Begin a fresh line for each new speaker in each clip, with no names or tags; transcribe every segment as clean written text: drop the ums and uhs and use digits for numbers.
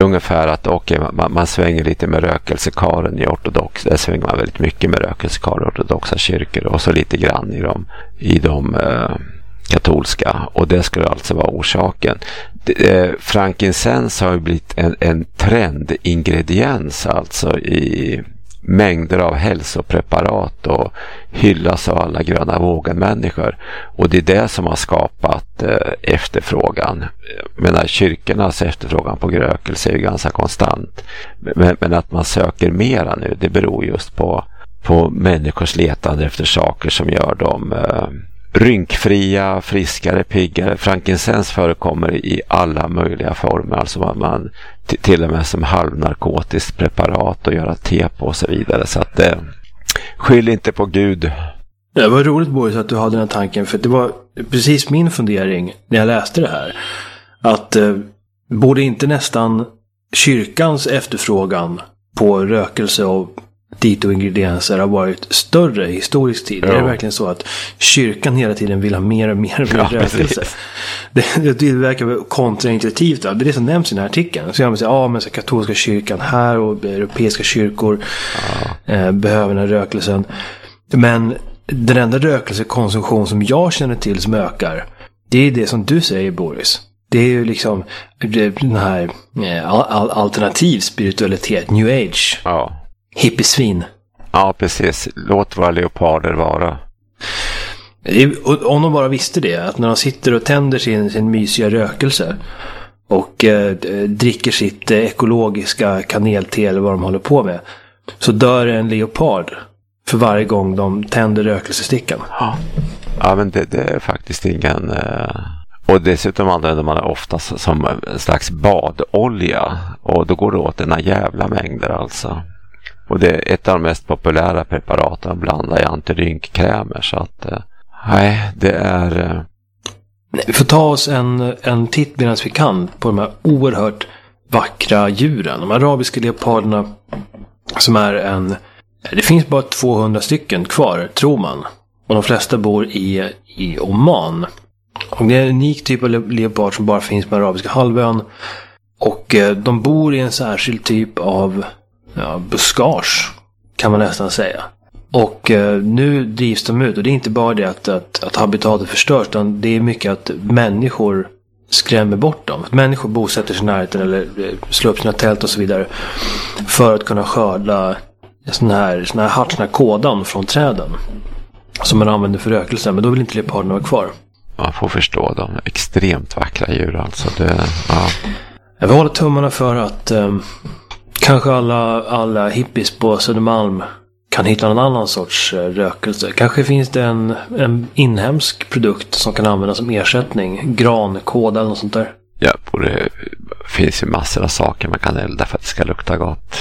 ungefär att man svänger lite med rökelsekaren i ortodox. Där svänger man väldigt mycket med rökelsekaren i ortodoxa kyrkor och så lite grann i de katolska. Och det skulle alltså vara orsaken. Frankincense har ju blivit en trendingrediens alltså i mängder av hälsopreparat och hyllas av alla gröna vågen-människor. Och det är det som har skapat efterfrågan. Men kyrkornas efterfrågan på rökelse är ju ganska konstant. Men att man söker mera nu, det beror just på människors letande efter saker som gör dem rynkfria, friskare, piggare. Frankincense förekommer i alla möjliga former. Alltså man till och med som halvnarkotiskt preparat och göra te på och så vidare. Så att skyll inte på Gud.
Det var roligt, Boris, att du hade den här tanken. För det var precis min fundering när jag läste det här. Att borde inte nästan kyrkans efterfrågan på rökelse och dito-ingredienser har varit större i historisk tid? Ja. Är det verkligen så att kyrkan hela tiden vill ha mer och mer rökelse? Det verkar väl kontraintuitivt. Det är det som nämns i den här artikeln. Så jag vill säga, men så katolska kyrkan här och europeiska kyrkor behöver den här rökelsen. Men den enda rökelsekonsumtion som jag känner till som ökar, det är det som du säger, Boris. Det är ju liksom den här alternativ spiritualitet, new age.
Ja.
Hippiesvin.
Ja, precis. Låt våra leoparder vara.
Om de bara visste det, att när de sitter och tänder sin mysiga rökelse och dricker sitt ekologiska kanelte eller vad de håller på med, så dör en leopard för varje gång de tänder rökelsestickan.
Ja, men det är faktiskt ingen... Och dessutom använder man det ofta som en slags badolja, och då går det åt en jävla mängder alltså. Och det är ett av de mest populära preparaten att blanda i antirynkkrämer. Så att, nej, det är...
Vi får ta oss en titt medan vi kan på de här oerhört vackra djuren. De arabiska leoparderna som är det finns bara 200 stycken kvar, tror man. Och de flesta bor i Oman. Och det är en unik typ av leopard som bara finns på arabiska halvön. Och de bor i en särskild typ av buskage, kan man nästan säga. Och nu drivs de ut. Och det är inte bara det att habitatet förstörs, utan det är mycket att människor skrämmer bort dem. Att människor bosätter sig i närheten eller slår upp sina tält och så vidare för att kunna skörda sån här kådan från träden som man använder för rökelse. Men då vill inte leoparderna vara kvar.
Man får förstå dem. Extremt vackra djur alltså.
Jag vill hålla tummarna för att kanske alla hippies på Södermalm kan hitta någon annan sorts rökelse. Kanske finns det en inhemsk produkt som kan användas som ersättning. Grankåda eller något sånt där. Ja,
det finns ju massor av saker man kan elda för att det ska lukta gott.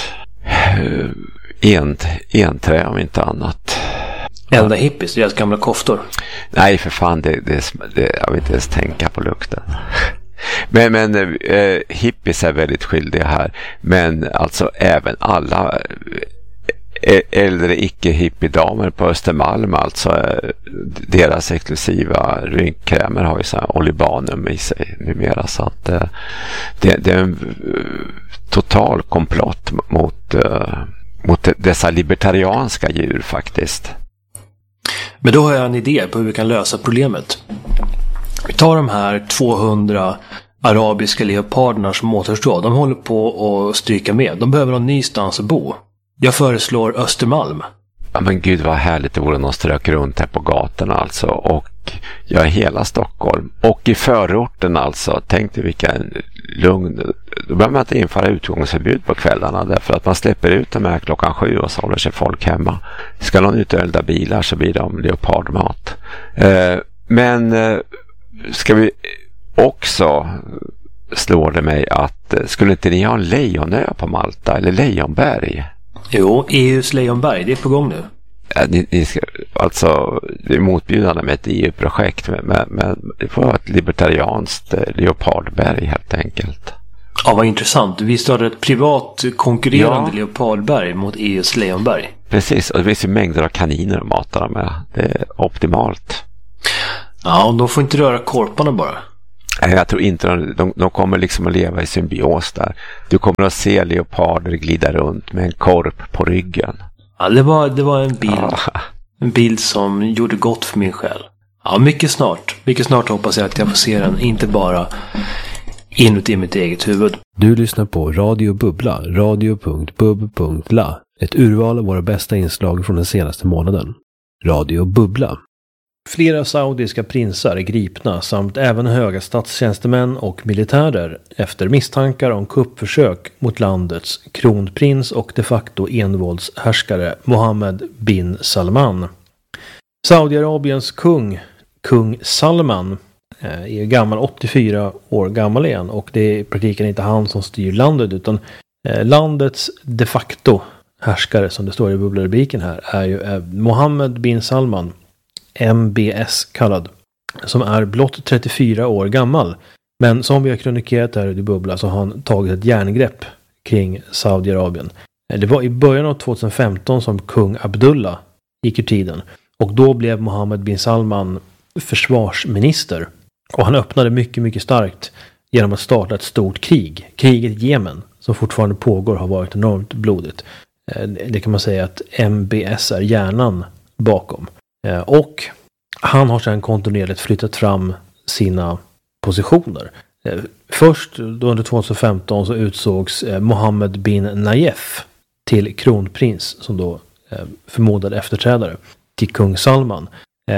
Enträ om inte annat.
Elda hippies, deras gamla koftor.
Nej, för fan, det jag vill inte ens tänka på lukten. Men hippies är väldigt skyldiga här. Men alltså även alla äldre icke-hippiedamer på Östermalm, alltså deras exklusiva rynkkrämer har ju så här olibanum i sig numera. Så att det är en total komplott mot dessa libertarianska djur faktiskt.
Men då har jag en idé på hur vi kan lösa problemet. Vi tar de här 200 arabiska leoparderna som återstår. De håller på att stryka med. De behöver någon ny stans att bo. Jag föreslår Östermalm.
Ja, men gud vad härligt det vore, någon strök runt här på gatorna alltså. Och jag är hela Stockholm. Och i förorten alltså. Tänk dig vilken lugn. Då behöver man inte införa utgångsförbud på kvällarna. Därför att man släpper ut dem här 7:00 och så håller sig folk hemma. Ska någon ut och elda bilar så blir de leopardmat. Men ska vi också, slår det mig att skulle inte ni ha en lejonö på Malta eller Lejonberg?
Jo, EUs Lejonberg, det är på gång nu.
Ja, ni ska, alltså, det är motbjudande med ett EU-projekt, men det får vara ett libertarianskt leopardberg helt enkelt.
Ja, vad intressant. Vi startar ett privat konkurrerande leopardberg mot EUs Lejonberg.
Precis, och det finns ju mängder av kaniner att mata dem med. Det är optimalt.
Ja, och de får inte röra korparna bara.
Jag tror inte de kommer liksom att leva i symbios där. Du kommer att se leoparder glida runt med en korp på ryggen.
Ja, det var en bild. En bild som gjorde gott för min själ. Ja, mycket snart hoppas jag att jag får se den, inte bara inuti mitt eget huvud.
Du lyssnar på Radio Bubbla, radio.bub.la. Ett urval av våra bästa inslag från den senaste månaden. Radio Bubbla. Flera saudiska prinsar är gripna samt även höga statstjänstemän och militärer efter misstankar om kuppförsök mot landets kronprins och de facto envåldshärskare Mohammed bin Salman. Saudiarabiens kung Salman är gammal, 84 år gammal igen, och det är i praktiken inte han som styr landet utan landets de facto härskare, som det står i bubblarubriken här, är ju Mohammed bin Salman, MBS kallad, som är blott 34 år gammal. Men som vi har kronikerat här i Bubbla så har han tagit ett järngrepp kring Saudiarabien. Det var i början av 2015 som kung Abdullah gick ur tiden. Och då blev Mohammed bin Salman försvarsminister. Och han öppnade mycket, mycket starkt genom att starta ett stort krig. Kriget i Jemen, som fortfarande pågår, har varit enormt blodigt. Det kan man säga att MBS är hjärnan bakom. Och han har sedan kontinuerligt flyttat fram sina positioner. Först då under 2015 så utsågs Mohammed bin Nayef till kronprins, som då förmodad efterträdare till kung Salman.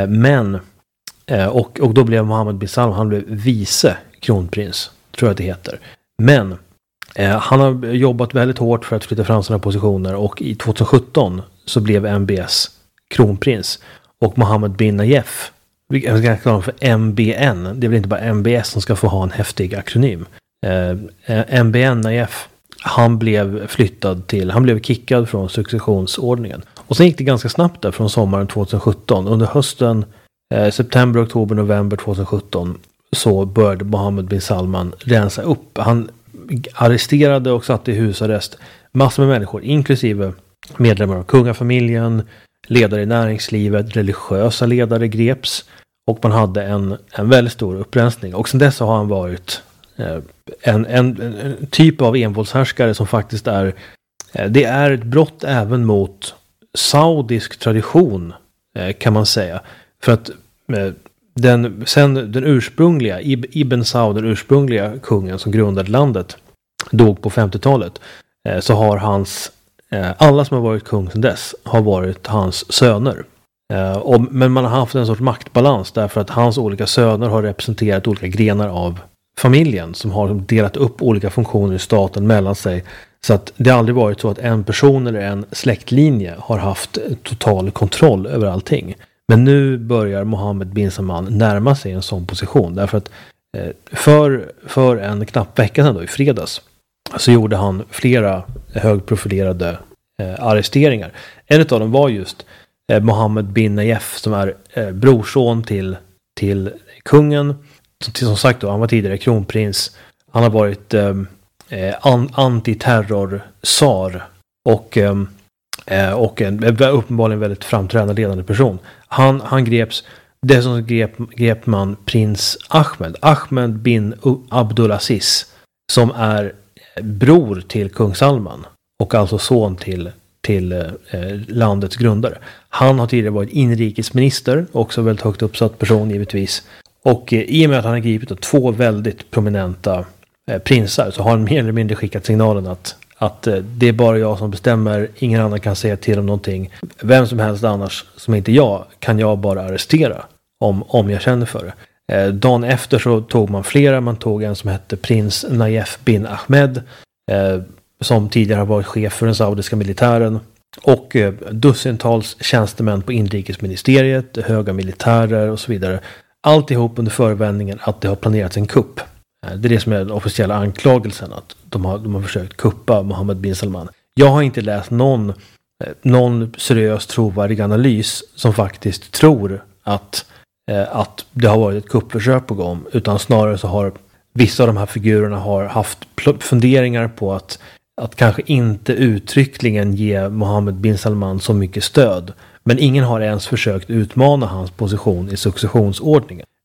Och då blev Mohammed bin Salman, han blev vice kronprins, tror jag att det heter. Men han har jobbat väldigt hårt för att flytta fram sina positioner, och i 2017 så blev MBS kronprins. Och Mohammed bin Nayef, vi ska kalla honom för MBN, det är väl inte bara MBS som ska få ha en häftig akronym. MBN Nayef, han blev kickad från successionsordningen. Och sen gick det ganska snabbt där från sommaren 2017. Under hösten, september, oktober, november 2017 så började Mohammed bin Salman rensa upp. Han arresterade och satte i husarrest massor med människor, inklusive medlemmar av kungafamiljen, ledare i näringslivet, religiösa ledare greps, och man hade en väldigt stor upprensning. Och sen dess har han varit en typ av envåldshärskare som faktiskt det är ett brott även mot saudisk tradition, kan man säga. För att den ursprungliga Ibn Saud, den ursprungliga kungen som grundade landet, dog på 50-talet, så har alla som har varit kung sedan dess har varit hans söner. Men man har haft en sorts maktbalans därför att hans olika söner har representerat olika grenar av familjen som har delat upp olika funktioner i staten mellan sig. Så att det har aldrig varit så att en person eller en släktlinje har haft total kontroll över allting. Men nu börjar Mohammed bin Salman närma sig en sån position, därför att för en knapp vecka sedan då, i fredags, så gjorde han flera högprofilerade arresteringar. En av dem var just Mohammed bin Nayef, som är brorson till kungen. Som sagt då, han var tidigare kronprins. Han har varit antiterror-tsar och uppenbarligen väldigt framträdande ledande person. Han greps. Dessutom grep man prins Ahmed bin Abdulaziz, som är bror till kung Salman och alltså son till landets grundare. Han har tidigare varit inrikesminister, också väldigt högt uppsatt person givetvis. Och i och med att han har gripit 2 väldigt prominenta prinsar, så har han mer eller mindre skickat signalen att det är bara jag som bestämmer, ingen annan kan säga till om någonting. Vem som helst annars som inte jag kan jag bara arrestera om jag känner för det. Dagen efter så tog man flera. Man tog en som hette prins Nayef bin Ahmed, som tidigare har varit chef för den saudiska militären, och dussintals tjänstemän på inrikesministeriet, höga militärer och så vidare. Alltihop under förevändningen att det har planerats en kupp. Det är det som är den officiella anklagelsen, att de har försökt kuppa Mohammed bin Salman. Jag har inte läst någon seriös trovärdig analys som faktiskt tror att det har varit ett kuppförsök på gång, utan snarare så har vissa av de här figurerna har haft funderingar på att kanske inte uttryckligen ge Mohammed bin Salman så mycket stöd. Men ingen har ens försökt utmana hans position i successionsordningen.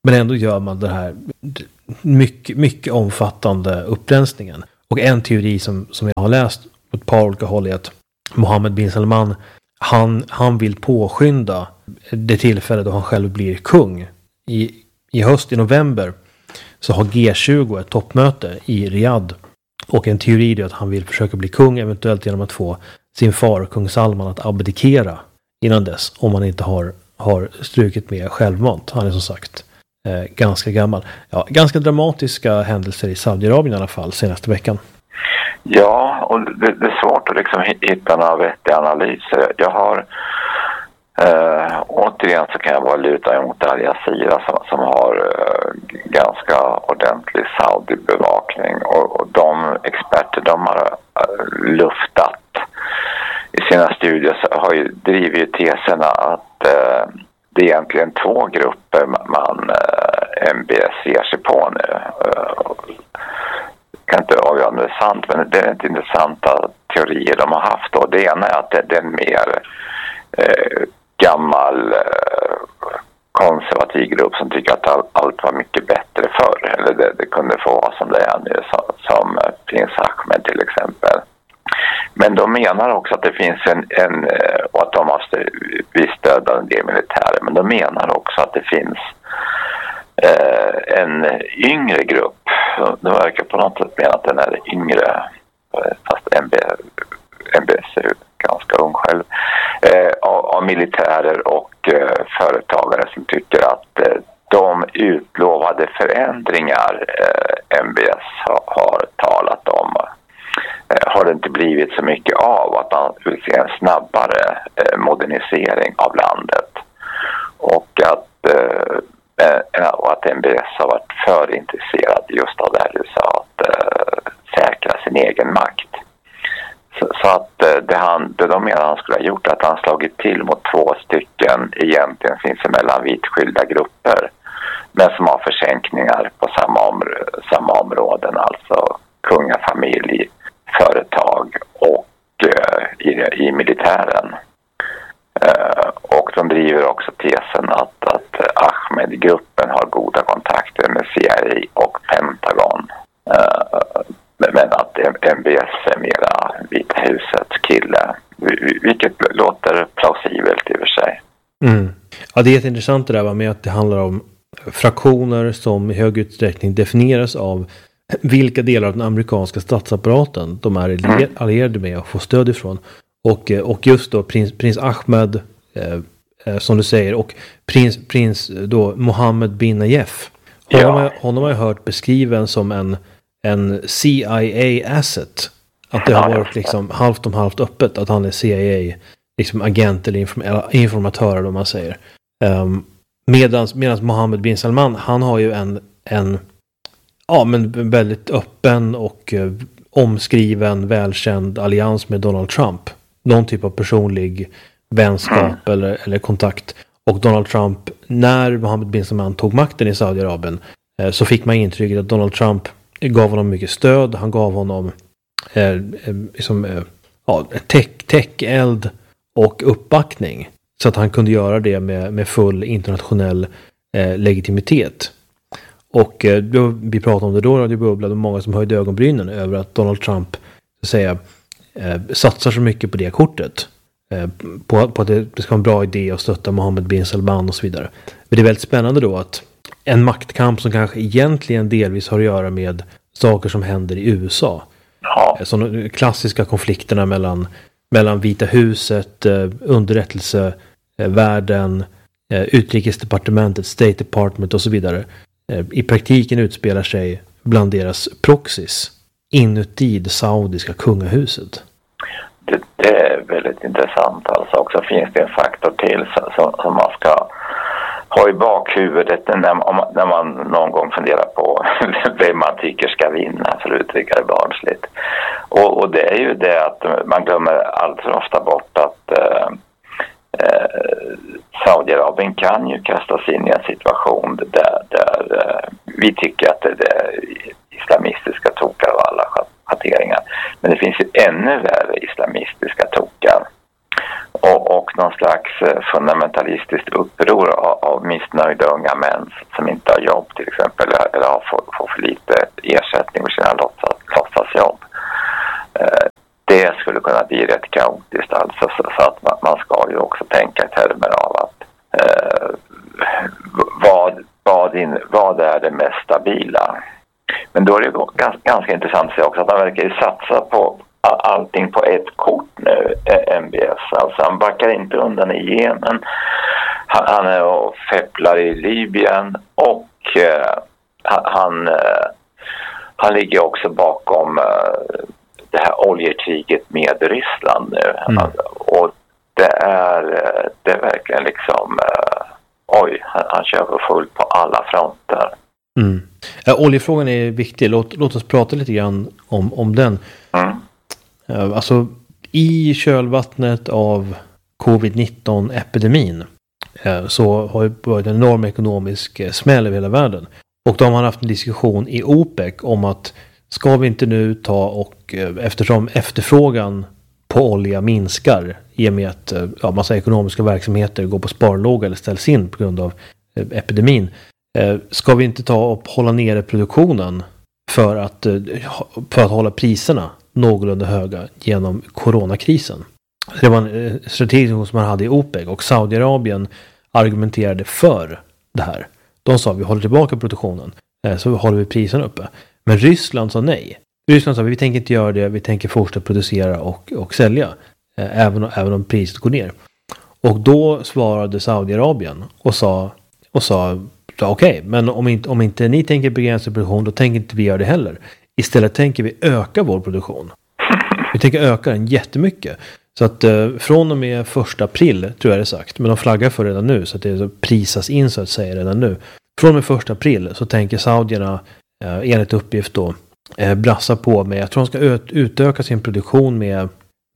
Men ändå gör man den här mycket, mycket omfattande upprensningen. Och en teori som jag har läst på ett par olika håll är att Mohammed bin Salman, han vill påskynda det tillfälle då han själv blir kung. I höst, i november, så har G20 ett toppmöte i Riyadh. Och en teori är att han vill försöka bli kung, eventuellt genom att få sin far, kung Salman, att abdikera innan dess. Om han inte har strukit med självmant. Han är som sagt ganska gammal. Ja, ganska dramatiska händelser i Saudiarabien i alla fall senaste veckan.
Ja, och det är svårt att liksom hitta några vettiga analyser. Jag har återigen så kan jag bara luta emot Al Jazeera som har ganska ordentlig Saudi-bevakning, och de experter de har luftat i sina studier så har ju drivit teserna att det är egentligen två grupper man MBS ger sig på nu. Jag kan inte avgöra om det är sant, men det är inte intressanta teorier de har haft då. Det ena är att det är en mer gammal konservativ grupp som tycker att allt var mycket bättre förr, eller det kunde få vara som det är nu, som prins Ahmed till exempel. Men de menar också att det finns en och att de måste bli stöd av en del militärer, men de menar också att det finns en yngre grupp. Det verkar på något sätt mena att den är yngre, fast MBS är ganska ung själv, av militärer och företagare som tycker att de utlovade förändringar MBS har talat om har det inte blivit så mycket av, att man vill se en snabbare modernisering av landet, och att MBS har varit för intresserad just av det här, så att säkra sin egen makt. Så att det de menar han skulle ha gjort, att han slagit till mot två stycken egentligen sinsemellan vitskilda grupper, men som har försänkningar på samma områden, alltså kungafamilj, företag och i militären. Och de driver också tesen att Ahmed-gruppen har goda kontakter med CIA och Pentagon. Men att MBS är mera Vita husets kille, vilket låter plausibelt i och för sig.
Mm. Ja, det är jätteintressant det där med att det handlar om fraktioner som i hög utsträckning definieras av vilka delar av den amerikanska statsapparaten de är allierade med och får stöd ifrån. Och just då prins Ahmed, som du säger, och prins då Mohammed bin Nayef. Honom har jag hört beskriven som en CIA asset. Att det har varit liksom halvt om halvt öppet att han är CIA liksom agent eller informatör, om man säger. Medans Mohammed bin Salman, han har ju en väldigt öppen och omskriven, välkänd allians med Donald Trump. Någon typ av personlig vänskap eller kontakt. Och Donald Trump, när Mohammed bin Salman tog makten i Saudiarabien, så fick man intrycket att Donald Trump gav honom mycket stöd. Han gav honom tech-eld och uppbackning. Så att han kunde göra det med full internationell legitimitet. Och vi pratade om det då, Radio Bubbla, och många som höjde ögonbrynen över att Donald Trump, så att säga, satsar så mycket på det kortet. På att det ska vara en bra idé att stötta Mohammed bin Salman och så vidare. Men det är väldigt spännande då att en maktkamp som kanske egentligen delvis har att göra med saker som händer i USA. Ja. Så de klassiska konflikterna mellan Vita huset, underrättelsevärlden, utrikesdepartementet, State Department och så vidare. I praktiken utspelar sig bland deras proxys inuti det saudiska kungahuset.
Det är väldigt intressant. Alltså också finns det en faktor till som man ska ha i bakhuvudet när man någon gång funderar på vem man tycker ska vinna, för att uttrycka det barnsligt. Och det är ju det att man glömmer allt för ofta bort att Saudiarabien kan ju kastas in i en situation där vi tycker att det är islamistiska tokar av alla schatteringar. Men det finns ju ännu värre islamistiska tokar. och någon slags fundamentalistiskt uppror av missnöjda unga män som inte har jobb till exempel, eller får för lite ersättning för sina låtsasjobb. Det skulle kunna bli rätt kaotiskt alltså, så att man ska ju också tänka i termer av att vad är det mest stabila. Men då är det ganska intressant att se också att han verkar ju satsa på allting på ett kort nu, MBS. Alltså han backar inte undan i Jemen. Han är och fepplar i Libyen och han ligger också bakom det här oljekriget med Ryssland nu. Och det är verkligen liksom han kör för fullt på alla fronter.
Oljefrågan är viktig. Låt oss prata lite grann om den. Alltså i kölvattnet av covid-19-epidemin så har det varit en enorm ekonomisk smäll över hela världen. Och då har man haft en diskussion i OPEC om att ska vi inte nu ta och eftersom efterfrågan på olja minskar i och med att massa ekonomiska verksamheter går på sparlåga eller ställs in på grund av epidemin. Ska vi inte ta och hålla nere produktionen för att hålla priserna någorlunda höga genom coronakrisen? Det var en strategi som man hade i OPEC och Saudiarabien argumenterade för det här. De sa vi håller tillbaka produktionen så håller vi priserna uppe. Men Ryssland sa nej. Ryssland sa vi tänker inte göra det, vi tänker fortsätta producera och sälja även om priset går ner. Och då svarade Saudiarabien och sa okej, men om inte ni tänker begränsa produktion, då tänker inte vi göra det heller. Istället tänker vi öka vår produktion. Vi tänker öka den jättemycket. Så att från och med 1 april tror jag det är sagt, men de flaggar för redan nu så att det prisas in så att säga redan nu. Från och med 1 april så tänker saudierna enligt uppgift då brassa på med, jag tror de ska utöka sin produktion med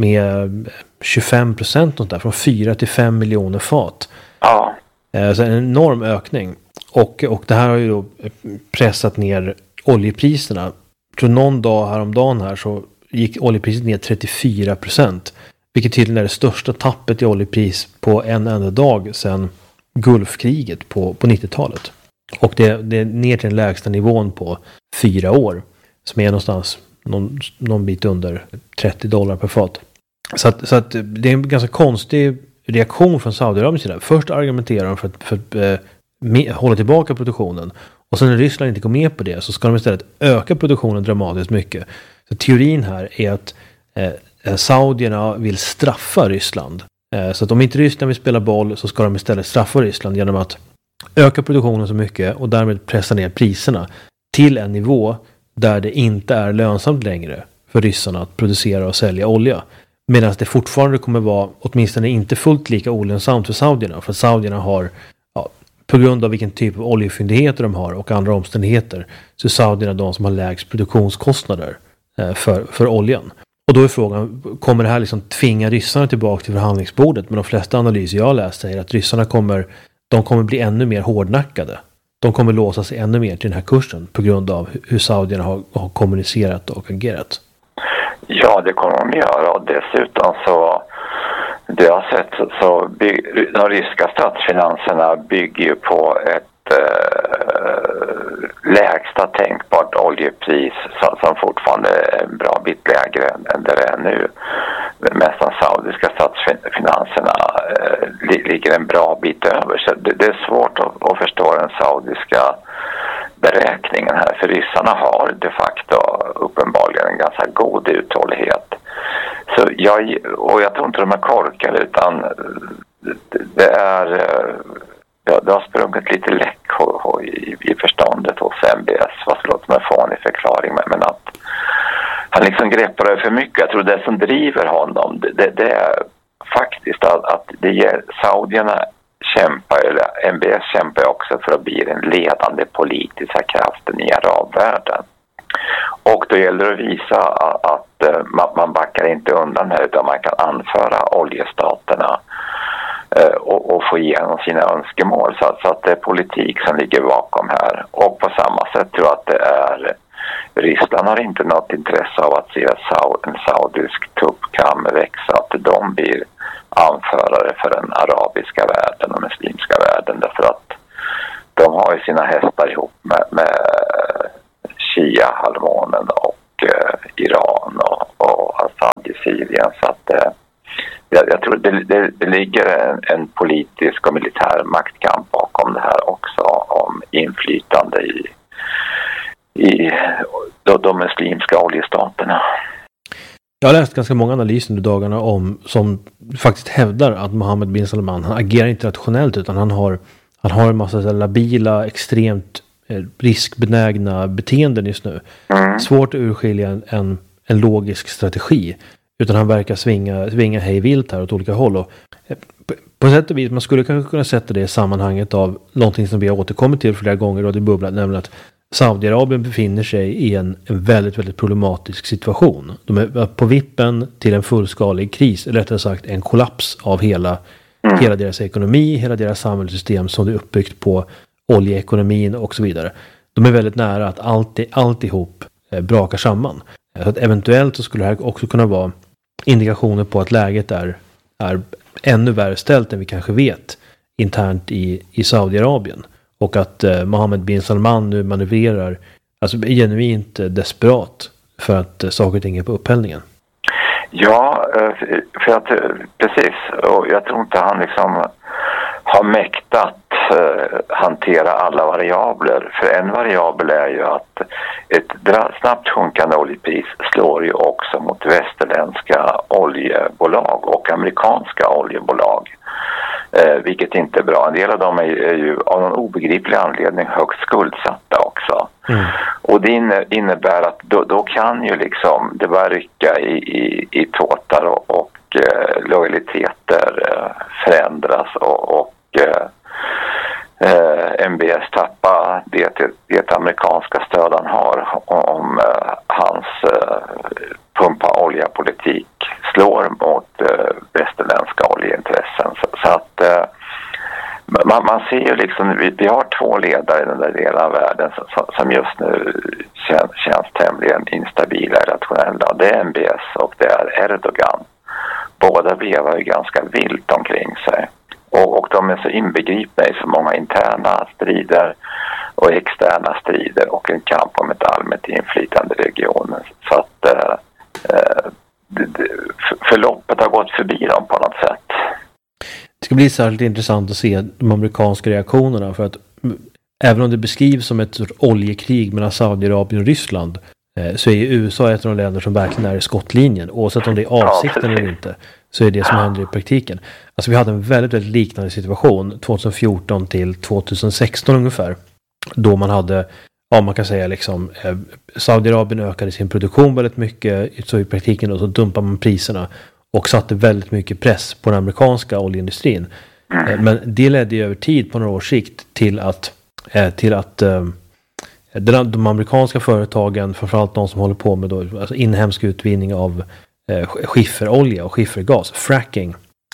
25% där, från 4 till 5 miljoner fat.
Ja.
Så en enorm ökning. Och det här har ju då pressat ner oljepriserna. Jag tror någon dag häromdagen här så gick oljepriset ner 34%. Vilket tydligen är det största tappet i oljepris på en enda dag sedan Gulfkriget på 90-talet. Och det är ner till den lägsta nivån på 4 år. Som är någonstans någon bit under $30 per fat. Så att det är en ganska konstig reaktion från Saudiarabien sida. Först argumenterar de för att hålla tillbaka produktionen. Och sen när Ryssland inte går med på det så ska de istället öka produktionen dramatiskt mycket. Så teorin här är att saudierna vill straffa Ryssland. Så att om inte Ryssland vill spela boll så ska de istället straffa Ryssland genom att öka produktionen så mycket och därmed pressa ner priserna till en nivå där det inte är lönsamt längre för ryssarna att producera och sälja olja. Medan det fortfarande kommer vara åtminstone inte fullt lika olönsamt för saudierna. För saudierna har, på grund av vilken typ av oljefyndigheter de har och andra omständigheter, så är saudierna de som har lägst produktionskostnader för oljan. Och då är frågan, kommer det här liksom tvinga ryssarna tillbaka till förhandlingsbordet? Men de flesta analyser jag läst säger att ryssarna kommer bli ännu mer hårdnackade. De kommer låsa sig ännu mer till den här kursen på grund av hur saudierna har kommunicerat och agerat.
Ja, det kommer de göra, och dessutom så det jag har sett så de ryska statsfinanserna bygger ju på ett lägsta tänkbart oljepris som fortfarande är en bra bit lägre än det är nu. Mest de saudiska statsfinanserna ligger en bra bit över, så det är svårt att förstå den saudiska beräkningen här, för ryssarna har de facto uppenbarligen en ganska god uthållighet. Så jag tror inte de är korkade, utan det har sprungit lite läck i förståndet hos MBS, vad så låter mig få en förklaring, men att han liksom greppar det för mycket. Jag tror det som driver honom det är faktiskt att det ger saudierna eller MBS kämpar också för att bli den ledande politiska kraften i arabvärlden. Och då gäller det att visa att man backar inte undan här, utan man kan anföra oljestaterna och få igenom sina önskemål. Så att det är politik som ligger bakom här. Och på samma sätt tror jag att det är Ryssland har inte något intresse av att se en saudisk tuppkam växa, att de blir anförare för den arabiska världen och muslimska världen, därför att de har ju sina hästar ihop med Shia-halvmånen och Iran och Assad i Syrien. Så att jag tror det ligger en politisk och militär maktkamp bakom det här också, om inflytande i de muslimska oljestaterna.
Jag har läst ganska många analyser under dagarna som faktiskt hävdar att Mohammed bin Salman, han agerar inte rationellt, utan han har en massa så labila, extremt riskbenägna beteenden just nu. Svårt att urskilja en logisk strategi, utan han verkar svinga hej vilt här åt olika håll. Och på sätt och vis, man skulle kanske kunna sätta det i sammanhanget av någonting som vi har återkommit till flera gånger och det bubblar, nämligen att Saudiarabien befinner sig i en väldigt, väldigt problematisk situation. De är på vippen till en fullskalig kris, eller rättare sagt en kollaps av hela deras ekonomi, hela deras samhällssystem som är uppbyggt på oljeekonomin och så vidare. De är väldigt nära att alltihop brakar samman. Så att eventuellt så skulle det här också kunna vara indikationer på att läget är ännu värre ställt än vi kanske vet internt i Saudiarabien. Och att Mohammed bin Salman nu manövrerar, alltså är genuint desperat för att saker och ting är på upphällningen.
Ja, för att precis, och jag tror inte han liksom har mäktat hantera alla variabler. För en variabel är ju att ett snabbt sjunkande oljepris slår ju också mot västerländska oljebolag och amerikanska oljebolag. Vilket inte är bra. En del av dem är ju av någon obegriplig anledning högst skuldsatta också. Och det innebär att då kan ju liksom det bara rycka i tåtar och lojaliteter förändras och MBS tappa det amerikanska stöd han har om hans pumpa olja-politik slår mot västerländska oljeintressen. Så att man ser ju liksom, vi har två ledare i den där delen av världen som just nu känns tämligen instabila och rationella. Det är MBS och det är Erdogan. Båda vevar ju ganska vilt omkring sig. Och de är så inbegripna i så många interna strider och externa strider och en kamp om ett allmänt inflytande i regionen. Så att förloppet har gått förbi dem på något sätt.
Det ska bli särskilt intressant att se de amerikanska reaktionerna, för att även om det beskrivs som ett sorts oljekrig mellan Saudiarabien och Ryssland, så är USA ett av de länder som verkligen är i skottlinjen. Oavsett om det är avsikten eller inte, så är det som händer i praktiken. Alltså vi hade en väldigt, väldigt liknande situation 2014 till 2016 ungefär. Då man hade, ja man kan säga liksom, Saudiarabien ökade sin produktion väldigt mycket, så i praktiken då så dumpar man priserna och satte väldigt mycket press på den amerikanska oljeindustrin. Men det ledde över tid på några års sikt till att de amerikanska företagen, framförallt de som håller på med då, alltså inhemsk utvinning av skifferolja och skiffergas, fracking,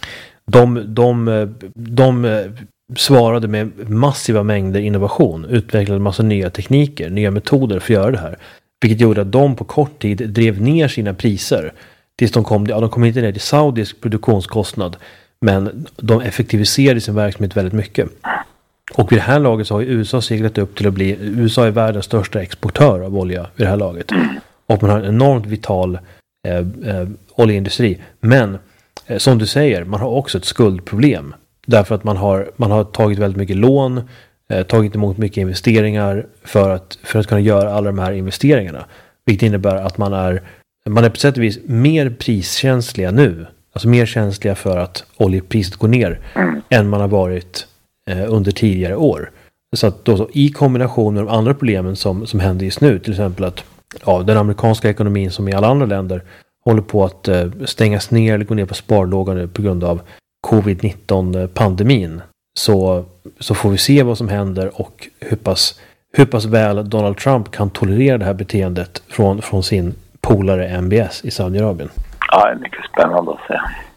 de svarade med massiva mängder innovation, utvecklade en massa nya tekniker, nya metoder för att göra det här, vilket gjorde att de på kort tid drev ner sina priser tills de kom inte ner till saudisk produktionskostnad, men de effektiviserade sin verksamhet väldigt mycket. Och vid det här laget så har ju USA seglat upp till att bli, USA är världens största exportör av olja vid det här laget. Och man har en enormt vital oljeindustri. Men som du säger, man har också ett skuldproblem. Därför att man har tagit väldigt mycket lån, tagit emot mycket investeringar för att kunna göra alla de här investeringarna. Vilket innebär att man är på sätt och vis mer priskänsliga nu. Alltså mer känsliga för att oljepriset går ner än man har varit under tidigare år. Så att då, i kombination med de andra problemen som händer just nu, till exempel att den amerikanska ekonomin som i alla andra länder håller på att stängas ner eller gå ner på sparlågan på grund av covid-19-pandemin, så får vi se vad som händer och hur pass väl Donald Trump kan tolerera det här beteendet från sin polare MBS i Saudiarabien.
Ja, det är mycket spännande att se.